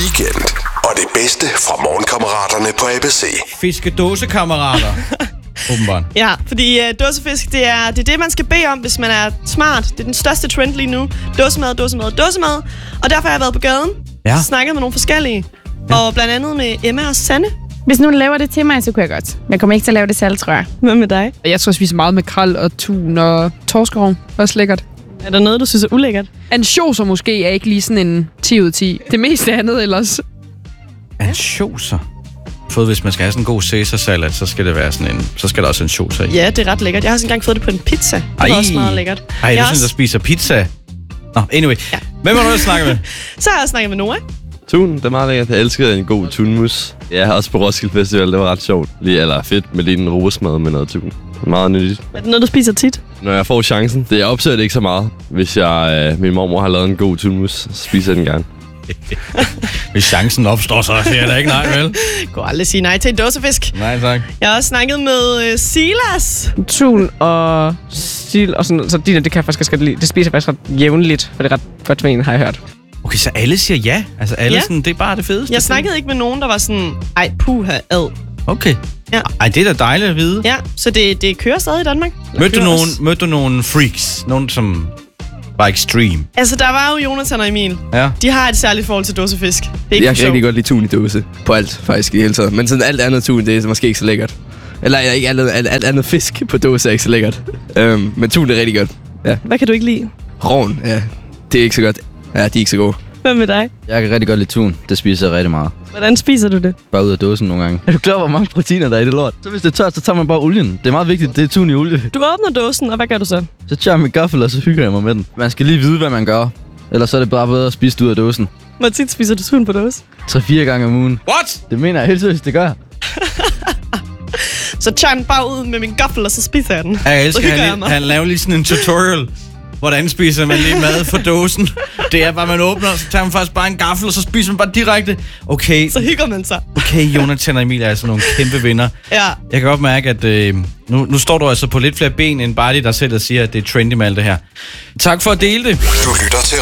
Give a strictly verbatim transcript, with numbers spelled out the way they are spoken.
weekend. Og det bedste fra morgenkammeraterne på A B C. Fiskedåsekammerater. Åbenbart. Ja, fordi uh, dåsefisk, det er, det er det, man skal bede om, hvis man er smart. Det er den største trend lige nu. Dåsemad, dåsemad, dåsemad. Og derfor har jeg været på gaden. Ja. Snakket med nogle forskellige. Ja. Og blandt andet med Emma og Sanne. Hvis nogen laver det til mig, så kunne jeg godt. Men jeg kommer ikke til at lave det selv, tror jeg. Hvad med dig? Jeg tror, jeg spiser meget makrel og tun og torskerov. Også lækkert. Er der noget, du synes er ulækkert? Ansjoser måske er ikke lige sådan en ti ud af ti. Det meste andet ellers. Ansjoser? For hvis man skal have sådan en god Caesar-salat, så skal det være sådan en, så skal der også ansjoser i. Ja, det er ret lækkert. Jeg har også engang fået det på en pizza. Det var Ej. også meget lækkert. Ej, det er sådan, også... der spiser pizza. Nå, anyway. Ja. Hvem har du snakket med? Så har jeg snakket med Noah. Tun, det er meget lækkert. Jeg elsker en god tunmus. Ja, også på Roskilde Festival, det var ret sjovt. Lige, eller fedt med lige en roesmad med noget tun. Meget nyttigt. Er det noget, du spiser tit? Når jeg får chancen. Det jeg opsøger det ikke så meget. Hvis jeg, øh, min mormor har lavet en god tunmus, så spiser jeg den gerne. Hvis chancen opstår, så siger jeg da ikke nej, vel? Jeg kunne aldrig sige nej til en dåsefisk. Nej, tak. Jeg har også snakket med uh, Silas. Tun og sild og sådan, så det, det kan jeg faktisk også godt lide. Det spiser jeg faktisk ret jævnligt, for det er ret godt for en, har jeg hørt. Okay, så alle siger ja? Altså alle Ja. sådan, det er bare det fedeste? Jeg snakkede ikke med nogen, der var sådan, ej, puha, ad. Okay. Ja. Ej, det er da dejligt at vide. Ja, så det, det kører stadig i Danmark. Mødte du, Kører nogen, også. mødte du nogen freaks? Nogen, som var extreme? Altså, der var jo Jonathan og Emil. Ja. De har et særligt forhold til dåsefisk. Det er ikke Jeg kan sjovt. rigtig godt lide tun i dåse. På alt, faktisk, i hele taget. Men sådan alt andet tun, det er måske ikke så lækkert. Eller ikke alt, alt, alt andet fisk på dåse er ikke så lækkert. Øhm, men tun er rigtig godt. Ja. Hvad kan du ikke lide? Roven, ja. Det er ikke så godt. Ja, de er ikke så gode. Hvad med dig? Jeg kan rigtig godt lide tun. Det spiser jeg rigtig meget. Hvordan spiser du det? Bare ud af dåsen nogle gange. Er du klar, hvor mange proteiner der er i det lort? Så hvis det er tørt, så tager man bare olien. Det er meget vigtigt, det er tun i olie. Du åbner dåsen, og hvad gør du så? Så tager jeg min gaffel, og så hygger jeg mig med den. Man skal lige vide, hvad man gør. Ellers så er det bare bedre at spise det ud af dåsen. Hvor tit spiser du tun på dåse? tre-fire gange om ugen. What? Det mener jeg helt seriøst, det gør jeg. Så tager jeg den bare ud med min gaffel, og så spiser jeg den. Jeg elsker, Så hygger jeg han, mig. han laver lige sådan en tutorial. Hvordan spiser man lige mad fra dåsen? Det er bare, man åbner, så tager man faktisk bare en gaffel, og så spiser man bare direkte. Okay, Så hygger man sig. okay, Jonathan og Emil er altså nogle kæmpe vinder. Ja. Jeg kan godt mærke, at øh, nu, nu står du altså på lidt flere ben, end bare de der selv der siger, at det er trendy med alt det her. Tak for at dele det. Du lytter til